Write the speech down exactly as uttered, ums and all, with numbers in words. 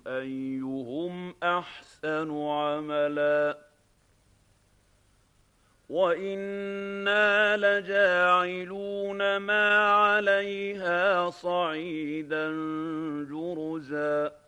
أيهم أحسن عملا وإنا لجاعلون ما عليها صعيدا جرزا